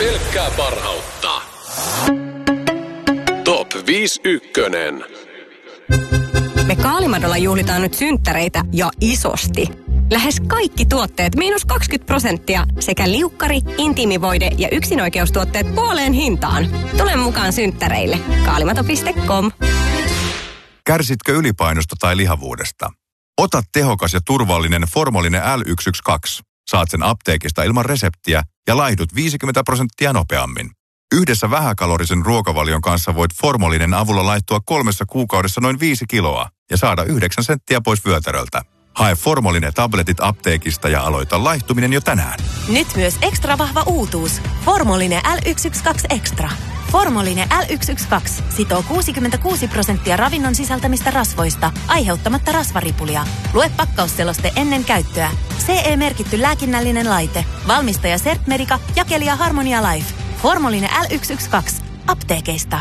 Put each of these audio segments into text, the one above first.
Pelkkää parhautta. Top 51. Me Kaalimadolla juhlitaan nyt synttäreitä ja isosti. Lähes kaikki tuotteet -20% sekä liukkari, intiimivoide ja yksinoikeustuotteet puoleen hintaan. Tule mukaan synttäreille. Kaalimato.com. Kärsitkö ylipainosta tai lihavuudesta? Ota tehokas ja turvallinen Formolinen L112. Saat sen apteekista ilman reseptiä ja laihdut 50% nopeammin. Yhdessä vähäkalorisen ruokavalion kanssa voit Formolinen avulla laihtua 3 kuukaudessa noin 5 kiloa ja saada 9 senttiä pois vyötäröltä. Hae Formolinen tabletit apteekista ja aloita laihtuminen jo tänään. Nyt myös ekstra vahva uutuus. Formolinen L112 Extra. Formolinen L112 sitoo 66% ravinnon sisältämistä rasvoista, aiheuttamatta rasvaripulia. Lue pakkausseloste ennen käyttöä. CE-merkitty lääkinnällinen laite. Valmistaja Sertmedica, jakelija Harmonia Life. Formolinen L112. Apteekeista.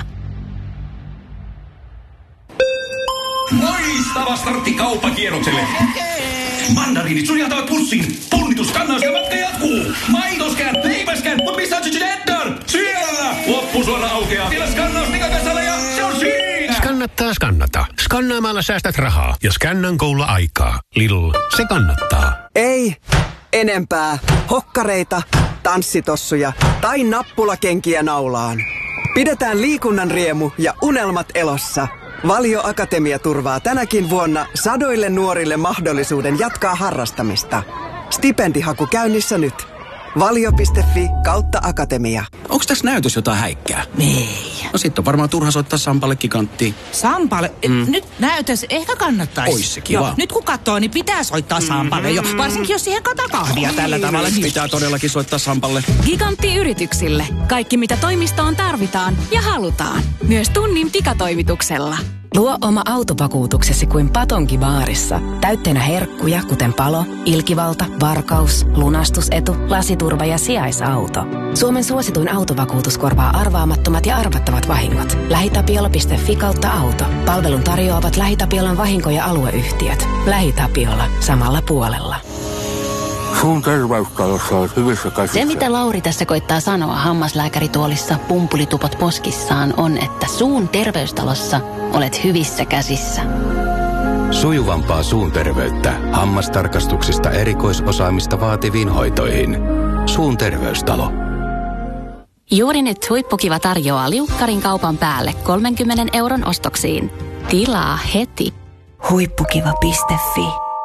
Loistava startti kauppakierrokselle. Mandariinit sujahtavat pussiin. Punnitus, kannaus ja matka jatkuu. Maitoskään, leipäskään, mutta missä on Cheddar? Siellä! Loppusuora aukeaa. Vielä skannaus Nikakassalla ja se on siinä! Skannata. Skannaamalla säästät rahaa ja Scannan Golla aikaa. Lidl, se kannattaa. Ei enempää hokkareita, tanssitossuja tai nappulakenkiä naulaan. Pidetään liikunnan riemu ja unelmat elossa. Valio Akatemia turvaa tänäkin vuonna sadoille nuorille mahdollisuuden jatkaa harrastamista. Stipendihaku käynnissä nyt. Valio.fi/akatemia. Onks tässä näytös jotain häikkää? Ei. No sit on varmaan turha soittaa Sampalle giganttiin. Sampalle? Nyt näytös ehkä kannattaisi. Ois se kiva. Joo, nyt kun katsoo, niin pitää soittaa Sampalle jo. Varsinkin jos siihen kahvia tällä tavalla. Pitää todellakin soittaa Sampalle. Gigantti-yrityksille. Kaikki mitä toimistoon tarvitaan ja halutaan. Myös tunnin pikatoimituksella. Luo oma autovakuutuksesi kuin Patonki baarissa. Täytteenä herkkuja, kuten palo, ilkivalta, varkaus, lunastusetu, lasiturva ja sijaisauto. Suomen suosituin autovakuutus korvaa arvaamattomat ja arvattavat vahingot. LähiTapiola.fi/auto. Palvelun tarjoavat LähiTapiolan vahinko- ja alueyhtiöt. LähiTapiola. Samalla puolella. Suun terveystalossa olet hyvissä käsissä. Se, mitä Lauri tässä koittaa sanoa hammaslääkärituolissa pumpulitupot poskissaan, on, että suun terveystalossa olet hyvissä käsissä. Sujuvampaa suun terveyttä hammastarkastuksista erikoisosaamista vaativiin hoitoihin. Suun terveystalo. Juuri nyt Huippukiva tarjoaa liukkarin kaupan päälle 30 € ostoksiin. Tilaa heti. Huippukiva.fi.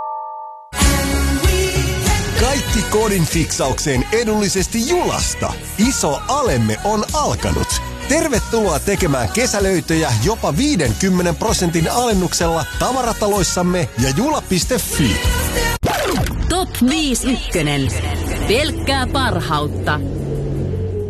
Kaikki kodin fiksaukseen edullisesti Julasta. Iso alemme on alkanut. Tervetuloa tekemään kesälöitöjä jopa 50% alennuksella tavarataloissamme ja jula.fi. Top 51. Pelkkää parhautta.